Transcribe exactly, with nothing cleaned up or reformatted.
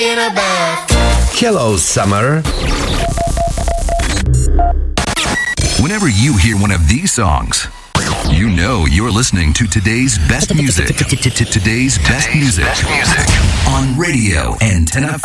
in a bath. Hello, summer. Whenever you hear one of these songs, you know you're listening to today's best music. Today's best music on Radio Antenna